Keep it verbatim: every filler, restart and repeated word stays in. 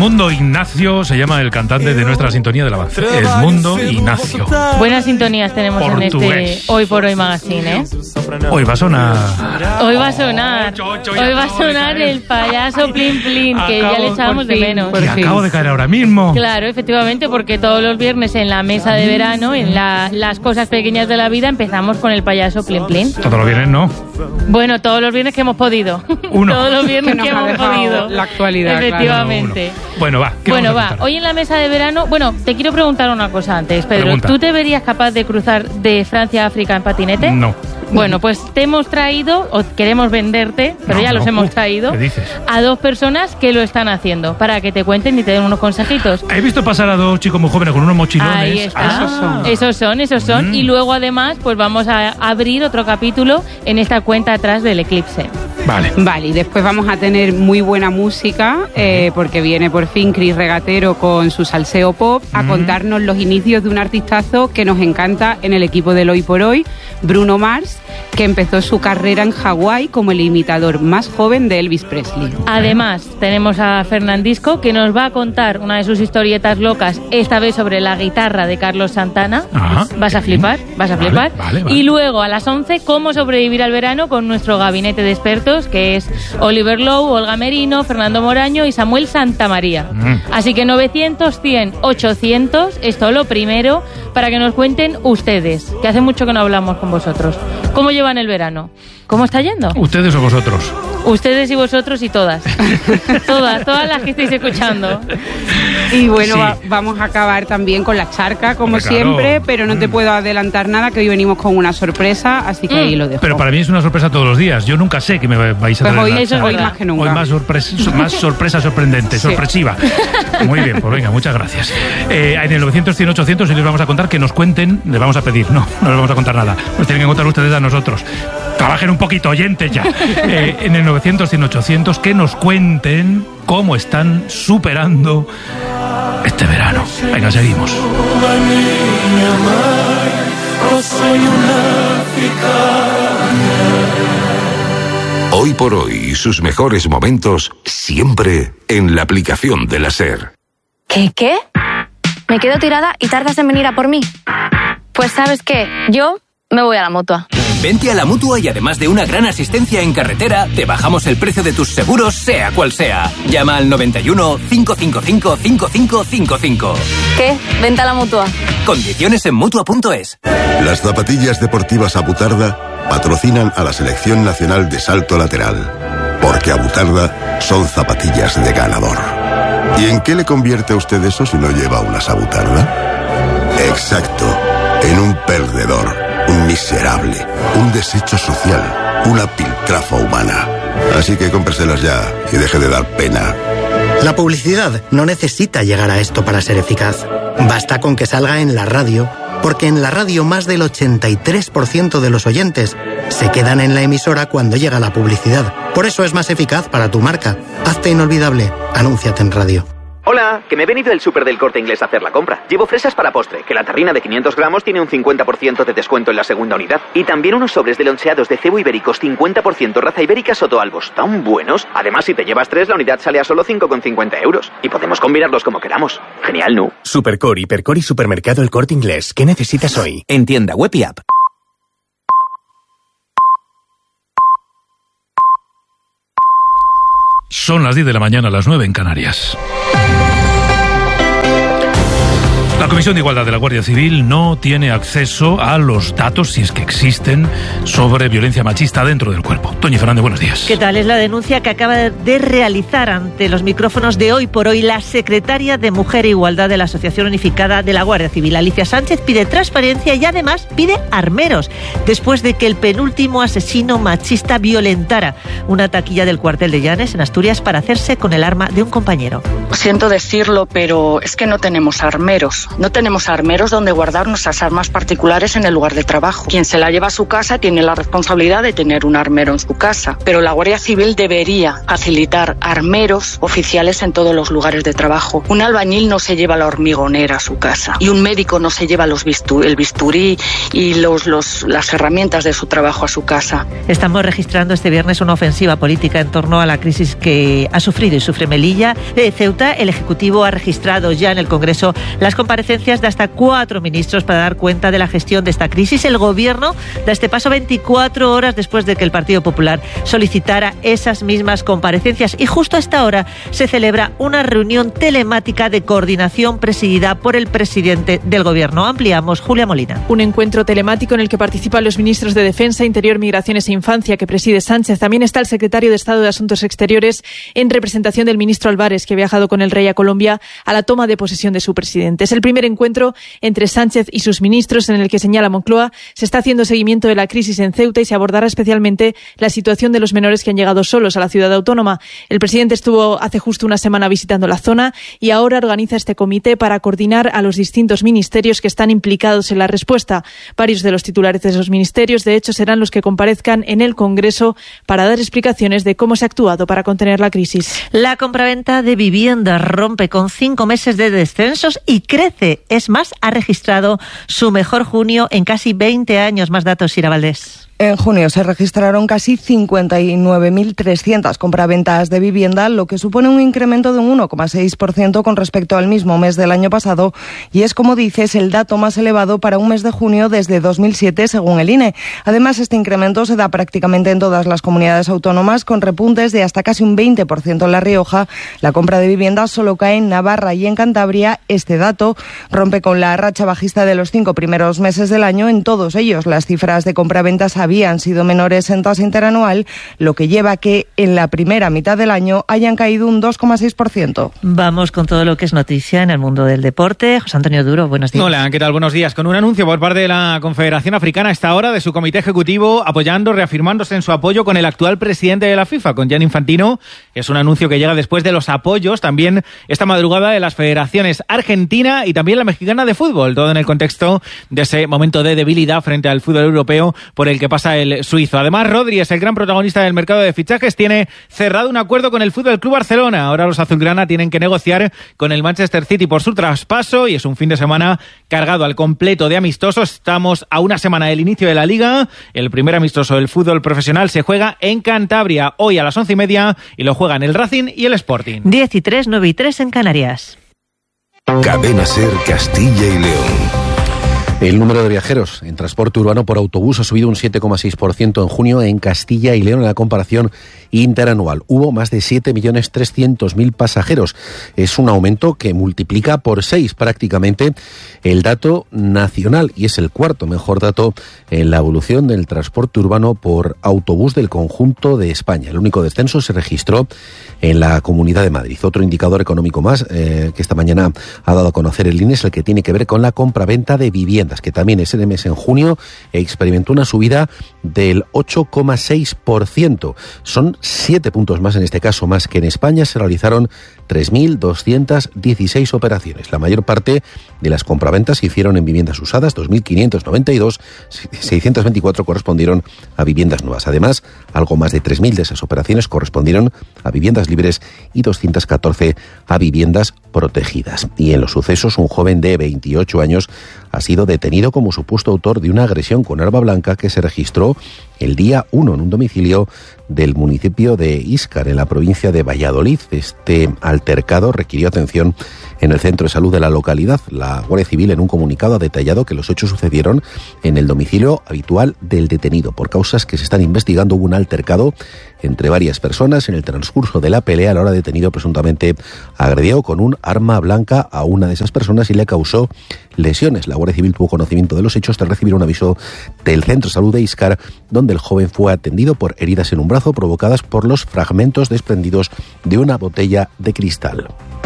Edmundo Ignacio se llama el cantante de nuestra sintonía del avance. Edmundo Ignacio. Buenas sintonías tenemos Portugués. en este Hoy por Hoy Magazine, ¿eh? Hoy va a sonar... Hoy va a sonar, hoy va a sonar el payaso Plin Plin, que ya le echábamos de menos. Que acabo de caer ahora mismo. Claro, efectivamente, porque todos los viernes en la mesa de verano, en la, las cosas pequeñas de la vida, empezamos con el payaso Plin Plin. Todos los viernes no. Bueno, todos los viernes que hemos podido. Uno. Todos los viernes Que nos que ha hemos dejado podido. la actualidad, efectivamente. Claro, bueno, va. ¿qué Bueno, vamos a va. contar? Hoy en la mesa de verano... Bueno, te quiero preguntar una cosa antes, Pedro. Pregunta. ¿Tú te verías capaz de cruzar de Francia a África en patinete? No. Bueno, pues te hemos traído, o queremos venderte, pero No, ya los no. hemos traído, ¿Qué dices? a dos personas que lo están haciendo, para que te cuenten y te den unos consejitos. He visto pasar a dos chicos muy jóvenes con unos mochilones. Ahí está. Ah. Esos son. Esos son, esos son. Mm. Y luego además, pues vamos a abrir otro capítulo en esta cuenta atrás del eclipse. Vale. Vale, y después vamos a tener muy buena música, eh, porque viene por fin Chris Regatero con su salseo pop a Mm. contarnos los inicios de un artistazo que nos encanta en el equipo del Hoy por Hoy, Bruno Mars, que empezó su carrera en Hawái como el imitador más joven de Elvis Presley. Además, tenemos a Fernandisco, que nos va a contar una de sus historietas locas, esta vez sobre la guitarra de Carlos Santana. Ajá, Vas a qué bien. flipar, vas a Vale, flipar. vale, vale. Y luego a las once, cómo sobrevivir al verano con nuestro gabinete de expertos, que es Oliver Lowe, Olga Merino, Fernando Moraño y Samuel Santamaría. Mm. Así que novecientos, cien, ochocientos, esto lo primero, para que nos cuenten ustedes, que hace mucho que no hablamos con vosotros. ¿Cómo llevan el verano? ¿Cómo está yendo? ¿Ustedes o vosotros? Ustedes y vosotros y todas. Todas, todas las que estáis escuchando. Y bueno, Sí. va- vamos a acabar también con la charca, como Hombre, claro. siempre, pero no te Mm. puedo adelantar nada, que hoy venimos con una sorpresa, así que Mm. ahí lo dejo. Pero para mí es una sorpresa todos los días. Yo nunca sé que me vais a Pues traer hoy, la eso es charla. hoy verdad. más que nunca. Hoy más, sorpres- más sorpresa sorprendente, Sí. sorpresiva. Muy bien, pues venga, muchas gracias. Eh, en el novecientos, cien, ochocientos y les vamos a contar que nos cuenten, les vamos a pedir, no, no les vamos a contar nada, nos tienen que contar ustedes a nosotros. Trabajen un poquito, oyentes ya. Eh, en el novecientos, cien, ochocientos, que nos cuenten cómo están superando este verano. Venga, seguimos. Hoy por hoy y sus mejores momentos siempre en la aplicación de la SER. ¿Qué, qué? Me quedo tirada y tardas en venir a por mí. Pues ¿sabes qué? Yo me voy a la Mutua. Vente a la Mutua y además de una gran asistencia en carretera, te bajamos el precio de tus seguros, sea cual sea. Llama al noventa y uno, cinco cinco cinco, cinco cinco cinco cinco. ¿Qué? Vente a la Mutua. Condiciones en Mutua punto es. Las zapatillas deportivas Abutarda patrocinan a la Selección Nacional de Salto Lateral, porque Abutarda son zapatillas de ganador. ¿Y en qué le convierte a usted eso si no lleva unas Abutarda? Exacto, en un perdedor, un miserable, un desecho social, una piltrafa humana. Así que cómpreselas ya y deje de dar pena. La publicidad no necesita llegar a esto para ser eficaz. Basta con que salga en la radio, porque en la radio más del ochenta y tres por ciento de los oyentes se quedan en la emisora cuando llega la publicidad. Por eso es más eficaz para tu marca. Hazte inolvidable. Anúnciate en radio. Hola, que me he venido del súper del Corte Inglés a hacer la compra. Llevo fresas para postre, que la tarrina de quinientos gramos tiene un cincuenta por ciento de descuento en la segunda unidad. Y también unos sobres de loncheados de cebo ibéricos cincuenta por ciento raza ibérica Sotoalbos, tan buenos. Además, si te llevas tres, la unidad sale a solo cinco con cincuenta euros. Y podemos combinarlos como queramos. Genial, ¿no? Supercore, Hipercore y Supermercado El Corte Inglés. ¿Qué necesitas hoy? En tienda web y app. Son las diez de la mañana, las nueve en Canarias. La Comisión de Igualdad de la Guardia Civil no tiene acceso a los datos, si es que existen, sobre violencia machista dentro del cuerpo. Toñi Fernández, buenos días. ¿Qué tal? Es la denuncia que acaba de realizar ante los micrófonos de Hoy por Hoy la secretaria de Mujer e Igualdad de la Asociación Unificada de la Guardia Civil. Alicia Sánchez pide transparencia y además pide armeros, después de que el penúltimo asesino machista violentara una taquilla del cuartel de Llanes, en Asturias, para hacerse con el arma de un compañero. Siento decirlo, pero es que no tenemos armeros. No tenemos armeros donde guardar nuestras armas particulares en el lugar de trabajo. Quien se la lleva a su casa tiene la responsabilidad de tener un armero en su casa, pero la Guardia Civil debería facilitar armeros oficiales en todos los lugares de trabajo. Un albañil no se lleva la hormigonera a su casa y un médico no se lleva los bistu- el bisturí y los, los, las herramientas de su trabajo a su casa. Estamos registrando este viernes una ofensiva política en torno a la crisis que ha sufrido y sufre Melilla. De Ceuta, el Ejecutivo ha registrado ya en el Congreso las comparecencias de hasta cuatro ministros para dar cuenta de la gestión de esta crisis. El Gobierno da este paso veinticuatro horas después de que el Partido Popular solicitara esas mismas comparecencias y justo a esta hora se celebra una reunión telemática de coordinación presidida por el presidente del Gobierno. Ampliamos, Julia Molina. Un encuentro telemático en el que participan los ministros de Defensa, Interior, Migraciones e Infancia que preside Sánchez. También está el secretario de Estado de Asuntos Exteriores en representación del ministro Álvarez, que ha viajado con el rey a Colombia a la toma de posesión de su presidente. Es el primer encuentro entre Sánchez y sus ministros en el que, señala Moncloa, se está haciendo seguimiento de la crisis en Ceuta y se abordará especialmente la situación de los menores que han llegado solos a la ciudad autónoma. El presidente estuvo hace justo una semana visitando la zona y ahora organiza este comité para coordinar a los distintos ministerios que están implicados en la respuesta. Varios de los titulares de esos ministerios, de hecho, serán los que comparezcan en el Congreso para dar explicaciones de cómo se ha actuado para contener la crisis. La compraventa de viviendas rompe con cinco meses de descensos y crece. Es más, ha registrado su mejor junio en casi veinte años. Más datos, Sira Valdés. En junio se registraron casi cincuenta y nueve mil trescientas compraventas de vivienda, lo que supone un incremento de un uno coma seis por ciento con respecto al mismo mes del año pasado y es, como dices, el dato más elevado para un mes de junio desde dos mil siete, según el I N E. Además, este incremento se da prácticamente en todas las comunidades autónomas, con repuntes de hasta casi un veinte por ciento en La Rioja. La compra de viviendas solo cae en Navarra y en Cantabria. Este dato rompe con la racha bajista de los cinco primeros meses del año. En todos ellos, las cifras de compraventas habían sido menores en tasa interanual, lo que lleva a que en la primera mitad del año hayan caído un dos coma seis por ciento. Vamos con todo lo que es noticia en el mundo del deporte. José Antonio Duro, buenos días. Hola, ¿qué tal? Buenos días. Con un anuncio por parte de la Confederación Africana a esta hora de su comité ejecutivo apoyando, reafirmándose en su apoyo con el actual presidente de la FIFA, con Gianni Infantino. Es un anuncio que llega después de los apoyos también esta madrugada de las federaciones argentina y también la mexicana de fútbol, todo en el contexto de ese momento de debilidad frente al fútbol europeo por el que pasa el suizo. Además, Rodri es el gran protagonista del mercado de fichajes, tiene cerrado un acuerdo con el Fútbol Club Barcelona. Ahora los azulgrana tienen que negociar con el Manchester City por su traspaso y es un fin de semana cargado al completo de amistosos. Estamos a una semana del inicio de la Liga. El primer amistoso del fútbol profesional se juega en Cantabria hoy a las once y media y lo juegan el Racing y el Sporting. diez y tres, nueve y tres en Canarias. Cadena SER Castilla y León. El número de viajeros en transporte urbano por autobús ha subido un siete coma seis por ciento en junio en Castilla y León en la comparación interanual. Hubo más de siete millones trescientos mil pasajeros. Es un aumento que multiplica por seis prácticamente el dato nacional y es el cuarto mejor dato en la evolución del transporte urbano por autobús del conjunto de España. El único descenso se registró en la Comunidad de Madrid. Otro indicador económico más eh, que esta mañana ha dado a conocer el I N E es el que tiene que ver con la compraventa de viviendas, que también ese mes en junio experimentó una subida del ocho coma seis por ciento. Son siete puntos más, en este caso más que en España. Se realizaron tres mil doscientas dieciséis operaciones. La mayor parte de las compraventas se hicieron en viviendas usadas, dos mil quinientas noventa y dos, seiscientas veinticuatro correspondieron a viviendas nuevas. Además, algo más de tres mil de esas operaciones correspondieron a viviendas libres y doscientas catorce a viviendas protegidas. Y en los sucesos, un joven de veintiocho años ha sido detenido como supuesto autor de una agresión con arma blanca que se registró el día uno en un domicilio del municipio de Íscar, en la provincia de Valladolid. Este altercado requirió atención en el centro de salud de la localidad. La Guardia Civil, en un comunicado, ha detallado que los hechos sucedieron en el domicilio habitual del detenido. Por causas que se están investigando, hubo un altercado entre varias personas. En el transcurso de la pelea, el ahora detenido presuntamente agredió con un arma blanca a una de esas personas y le causó lesiones. La Guardia Civil tuvo conocimiento de los hechos tras recibir un aviso del centro de salud de Íscar, donde el joven fue atendido por heridas en un brazo provocadas por los fragmentos desprendidos de una botella de cristal.